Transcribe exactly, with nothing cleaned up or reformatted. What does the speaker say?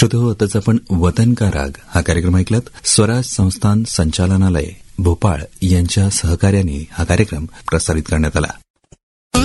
श्रोतेहो, आताच आपण वतन का राग हा कार्यक्रम ऐकलात. स्वराज संस्थान संचालनालय भोपाळ यांच्या सहकार्याने हा कार्यक्रम प्रसारित करण्यात आला.